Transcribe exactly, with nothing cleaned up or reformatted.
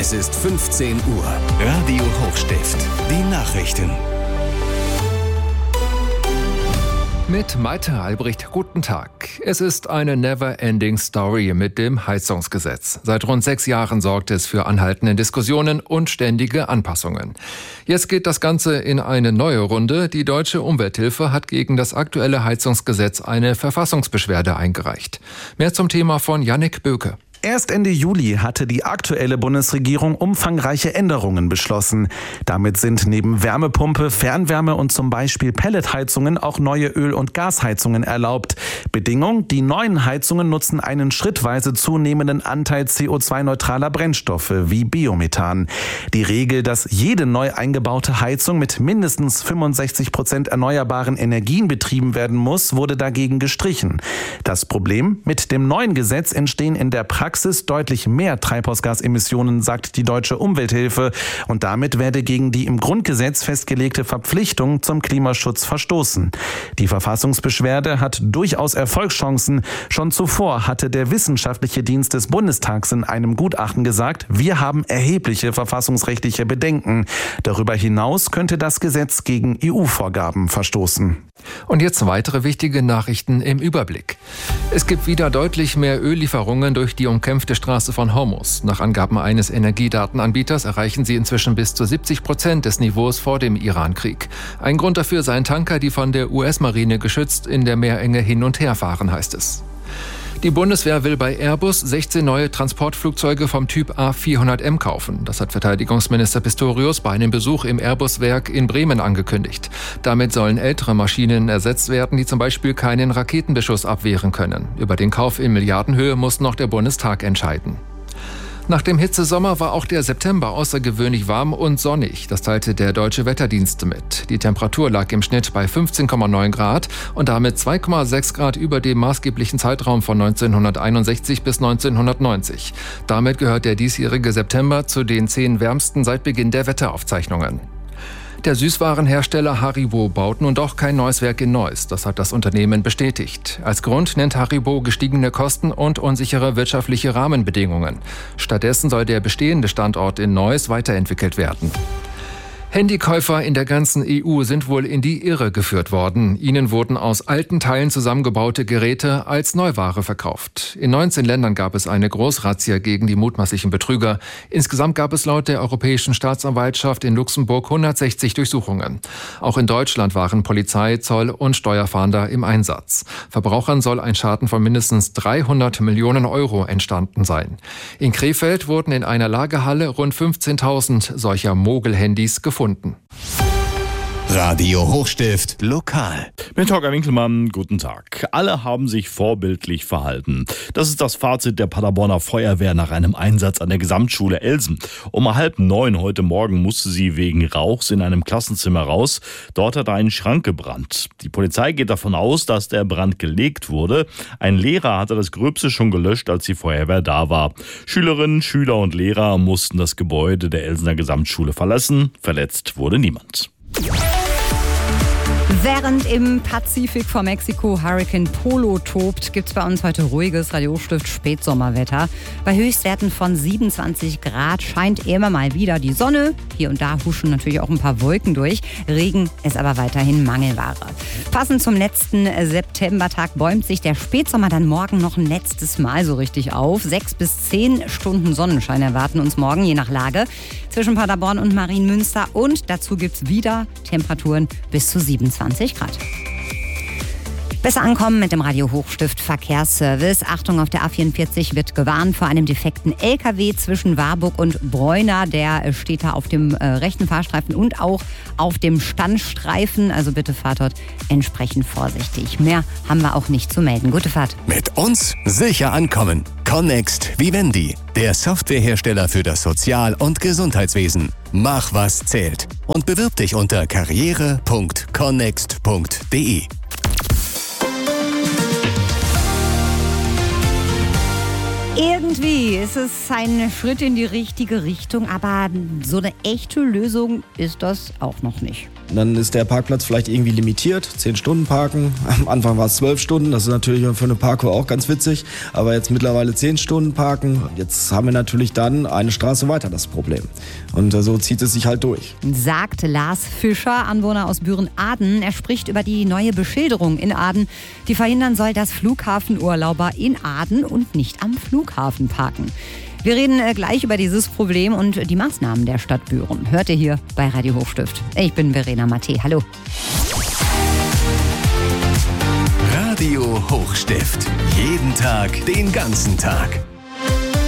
Es ist fünfzehn Uhr. Radio Hochstift. Die Nachrichten. Mit Maite Albrecht, guten Tag. Es ist eine never-ending Story mit dem Heizungsgesetz. Seit rund sechs Jahren sorgt es für anhaltende Diskussionen und ständige Anpassungen. Jetzt geht das Ganze in eine neue Runde. Die Deutsche Umwelthilfe hat gegen das aktuelle Heizungsgesetz eine Verfassungsbeschwerde eingereicht. Mehr zum Thema von Yannick Böke. Erst Ende Juli hatte die aktuelle Bundesregierung umfangreiche Änderungen beschlossen. Damit sind neben Wärmepumpe, Fernwärme und zum Beispiel Pelletheizungen auch neue Öl- und Gasheizungen erlaubt. Bedingung: Die neuen Heizungen nutzen einen schrittweise zunehmenden Anteil C O zwei neutraler Brennstoffe wie Biomethan. Die Regel, dass jede neu eingebaute Heizung mit mindestens fünfundsechzig Prozent erneuerbaren Energien betrieben werden muss, wurde dagegen gestrichen. Das Problem: Mit dem neuen Gesetz entstehen in der Praxis deutlich mehr Treibhausgasemissionen, sagt die Deutsche Umwelthilfe, und damit werde gegen die im Grundgesetz festgelegte Verpflichtung zum Klimaschutz verstoßen. Die Verfassungsbeschwerde hat durchaus Erfolgschancen. Schon zuvor hatte der Wissenschaftliche Dienst des Bundestags in einem Gutachten gesagt, wir haben erhebliche verfassungsrechtliche Bedenken. Darüber hinaus könnte das Gesetz gegen E U-Vorgaben verstoßen. Und jetzt weitere wichtige Nachrichten im Überblick. Es gibt wieder deutlich mehr Öllieferungen durch die umkämpfte Straße von Hormuz. Nach Angaben eines Energiedatenanbieters erreichen sie inzwischen bis zu siebzig Prozent des Niveaus vor dem Iran-Krieg. Ein Grund dafür seien Tanker, die von der U S-Marine geschützt in der Meerenge hin und her fahren, heißt es. Die Bundeswehr will bei Airbus sechzehn neue Transportflugzeuge vom Typ A vierhundert M kaufen. Das hat Verteidigungsminister Pistorius bei einem Besuch im Airbus-Werk in Bremen angekündigt. Damit sollen ältere Maschinen ersetzt werden, die zum Beispiel keinen Raketenbeschuss abwehren können. Über den Kauf in Milliardenhöhe muss noch der Bundestag entscheiden. Nach dem Hitzesommer war auch der September außergewöhnlich warm und sonnig. Das teilte der Deutsche Wetterdienst mit. Die Temperatur lag im Schnitt bei fünfzehn Komma neun Grad und damit zwei Komma sechs Grad über dem maßgeblichen Zeitraum von neunzehnhunderteinundsechzig bis neunzehnhundertneunzig. Damit gehört der diesjährige September zu den zehn wärmsten seit Beginn der Wetteraufzeichnungen. Der Süßwarenhersteller Haribo baut nun doch kein neues Werk in Neuss. Das hat das Unternehmen bestätigt. Als Grund nennt Haribo gestiegene Kosten und unsichere wirtschaftliche Rahmenbedingungen. Stattdessen soll der bestehende Standort in Neuss weiterentwickelt werden. Handykäufer in der ganzen E U sind wohl in die Irre geführt worden. Ihnen wurden aus alten Teilen zusammengebaute Geräte als Neuware verkauft. In neunzehn Ländern gab es eine Großrazzia gegen die mutmaßlichen Betrüger. Insgesamt gab es laut der Europäischen Staatsanwaltschaft in Luxemburg hundertsechzig Durchsuchungen. Auch in Deutschland waren Polizei, Zoll und Steuerfahnder im Einsatz. Verbrauchern soll ein Schaden von mindestens dreihundert Millionen Euro entstanden sein. In Krefeld wurden in einer Lagerhalle rund fünfzehntausend solcher Mogel-Handys gefunden. Radio Hochstift lokal. Mit Holger Winkelmann, guten Tag. Alle haben sich vorbildlich verhalten. Das ist das Fazit der Paderborner Feuerwehr nach einem Einsatz an der Gesamtschule Elsen. Um halb neun heute Morgen musste sie wegen Rauchs in einem Klassenzimmer raus. Dort hat ein Schrank gebrannt. Die Polizei geht davon aus, dass der Brand gelegt wurde. Ein Lehrer hatte das Gröbste schon gelöscht, als die Feuerwehr da war. Schülerinnen, Schüler und Lehrer mussten das Gebäude der Elsener Gesamtschule verlassen. Verletzt wurde niemand. Während im Pazifik vor Mexiko Hurricane Polo tobt, gibt es bei uns heute ruhiges Radiostift Spätsommerwetter. Bei Höchstwerten von siebenundzwanzig Grad scheint immer mal wieder die Sonne. Hier und da huschen natürlich auch ein paar Wolken durch. Regen ist aber weiterhin Mangelware. Passend zum letzten Septembertag bäumt sich der Spätsommer dann morgen noch ein letztes Mal so richtig auf. Sechs bis zehn Stunden Sonnenschein erwarten uns morgen, je nach Lage, zwischen Paderborn und Marienmünster. Und dazu gibt es wieder Temperaturen bis zu siebenundzwanzig Grad. Besser ankommen mit dem Radio Hochstift Verkehrsservice. Achtung, auf der A vierundvierzig wird gewarnt vor einem defekten L K W zwischen Warburg und Breuna. Der steht da auf dem äh, rechten Fahrstreifen und auch auf dem Standstreifen. Also bitte fahrt dort entsprechend vorsichtig. Mehr haben wir auch nicht zu melden. Gute Fahrt. Mit uns sicher ankommen. Connext Vivendi, der Softwarehersteller für das Sozial- und Gesundheitswesen. Mach, was zählt. Und bewirb dich unter karriere punkt connext punkt de. Irgendwie ist es ein Schritt in die richtige Richtung, aber so eine echte Lösung ist das auch noch nicht. Und dann ist der Parkplatz vielleicht irgendwie limitiert, zehn Stunden parken. Am Anfang war es zwölf Stunden, das ist natürlich für eine Parkour auch ganz witzig. Aber jetzt mittlerweile zehn Stunden parken. Jetzt haben wir natürlich dann eine Straße weiter das Problem. Und so zieht es sich halt durch. Sagt Lars Fischer, Anwohner aus Büren-Aden. Er spricht über die neue Beschilderung in Aden, die verhindern soll, dass Flughafenurlauber in Aden und nicht am Flughafen parken. Wir reden gleich über dieses Problem und die Maßnahmen der Stadt Büren. Hört ihr hier bei Radio Hochstift. Ich bin Verena Matte. Hallo. Radio Hochstift. Jeden Tag, den ganzen Tag.